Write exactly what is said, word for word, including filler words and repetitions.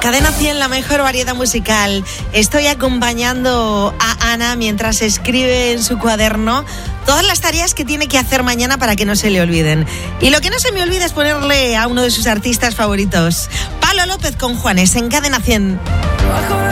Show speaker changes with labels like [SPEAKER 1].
[SPEAKER 1] Cadena cien, la mejor variedad musical. Estoy acompañando a Ana mientras escribe en su cuaderno todas las tareas que tiene que hacer mañana para que no se le olviden. Y lo que no se me olvida es ponerle a uno de sus artistas favoritos, Palo López con Juanes, en Cadena cien.